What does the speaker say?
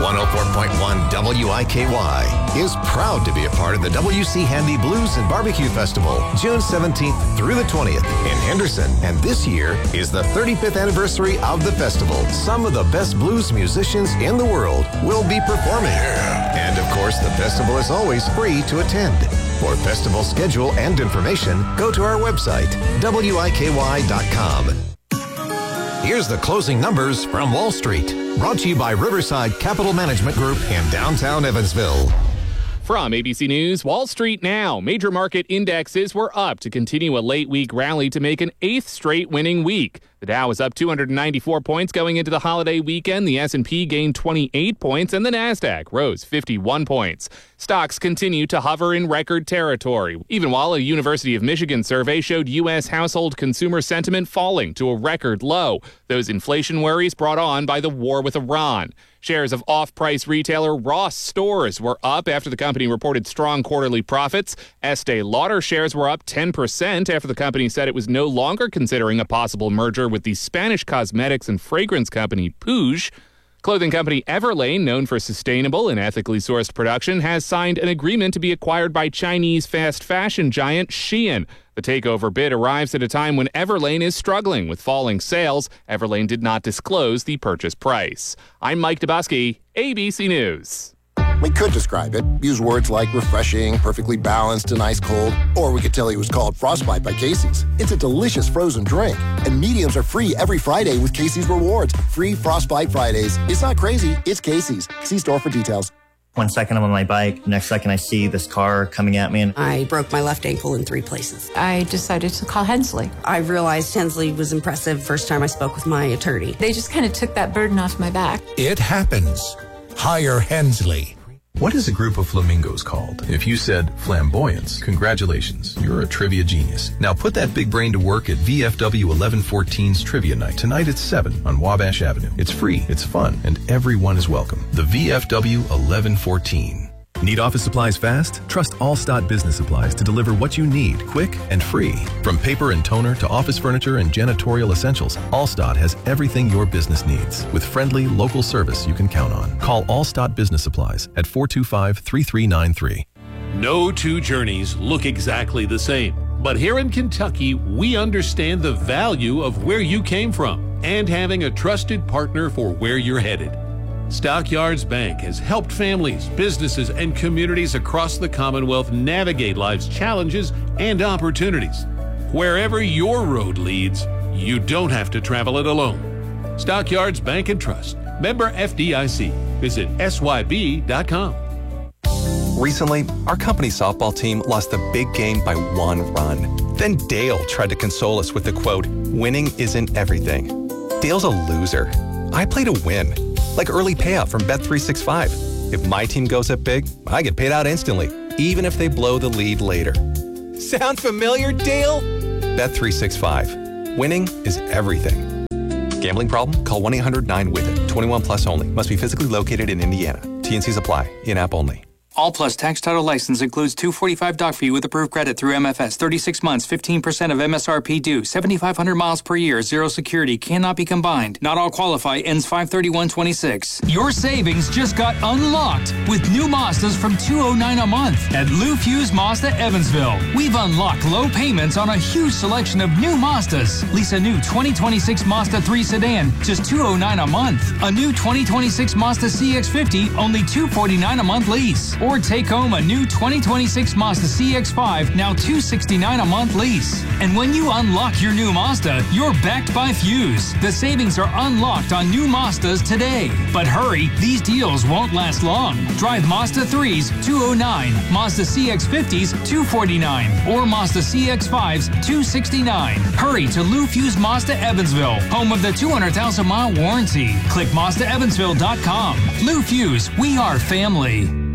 104.1 WIKY is proud to be a part of the W.C. Handy Blues and Barbecue Festival, June 17th through the 20th in Henderson. And this year is the 35th anniversary of the festival. Some of the best blues musicians in the world will be performing. And of course, the festival is always free to attend. For festival schedule and information, go to our website, WIKY.com. Here's the closing numbers from Wall Street. Brought to you by Riverside Capital Management Group in downtown Evansville. From ABC News, Wall Street now. Major market indexes were up to continue a late week rally to make an 8th straight winning week. The Dow was up 294 points going into the holiday weekend. The S&P gained 28 points, and the Nasdaq rose 51 points. Stocks continue to hover in record territory, even while a University of Michigan survey showed U.S. household consumer sentiment falling to a record low. Those inflation worries brought on by the war with Iran. Shares of off-price retailer Ross Stores were up after the company reported strong quarterly profits. Estee Lauder shares were up 10% after the company said it was no longer considering a possible merger with the Spanish cosmetics and fragrance company Puig. Clothing company Everlane, known for sustainable and ethically sourced production, has signed an agreement to be acquired by Chinese fast fashion giant Shein. The takeover bid arrives at a time when Everlane is struggling with falling sales. Everlane did not disclose the purchase price. I'm Mike Dubusky, ABC News. We could describe it, use words like refreshing, perfectly balanced, and ice cold, or we could tell you it was called Frostbite by Casey's. It's a delicious frozen drink, and mediums are free every Friday with Casey's Rewards. Free Frostbite Fridays. It's not crazy, it's Casey's. See store for details. 1 second I'm on my bike, next second I see this car coming at me. And I broke my left ankle in 3 places. I decided to call Hensley. I realized Hensley was impressive first time I spoke with my attorney. They just kind of took that burden off my back. It happens. Hire Hensley. What is a group of flamingos called? If you said flamboyance, congratulations, you're a trivia genius. Now put that big brain to work at VFW 1114's Trivia Night. Tonight at 7 on Wabash Avenue. It's free, it's fun, and everyone is welcome. The VFW 1114. Need office supplies fast? Trust Allstott Business Supplies to deliver what you need, quick and free. From paper and toner to office furniture and janitorial essentials, Allstott has everything your business needs with friendly, local service you can count on. Call Allstott Business Supplies at 425-3393. No two journeys look exactly the same. But here in Kentucky, we understand the value of where you came from and having a trusted partner for where you're headed. Stockyards Bank has helped families, businesses, and communities across the Commonwealth navigate life's challenges and opportunities. Wherever your road leads, you don't have to travel it alone. Stockyards Bank and Trust. Member FDIC. Visit SYB.com. Recently, our company softball team lost the big game by 1 run. Then Dale tried to console us with the quote, "Winning isn't everything." Dale's a loser. I play to win. Like early payout from Bet365. If my team goes up big, I get paid out instantly, even if they blow the lead later. Sound familiar, Dale? Bet365. Winning is everything. Gambling problem? Call 1-800-9-WITH-IT. 21 plus only. Must be physically located in Indiana. T&Cs apply. In-app only. All Plus tax title license includes $245 doc fee with approved credit through MFS. 36 months, 15% of MSRP due. 7,500 miles per year. Zero security. Cannot be combined. Not all qualify. Ends 5/31/26. Your savings just got unlocked with new Mazdas from $209 a month at Lou Fuse Mazda Evansville. We've unlocked low payments on a huge selection of new Mazdas. Lease a new 2026 Mazda 3 sedan, just $209 a month. A new 2026 Mazda CX-50, only $249 a month lease. Or take home a new 2026 Mazda CX-5, now $269 a month lease. And when you unlock your new Mazda, you're backed by Fuse. The savings are unlocked on new Mazdas today. But hurry, these deals won't last long. Drive Mazda 3s, $209, Mazda CX-50s, $249, or Mazda CX-5s, $269. Hurry to Lou Fuse Mazda Evansville, home of the 200,000-mile warranty. Click MazdaEvansville.com. Lou Fuse, we are family.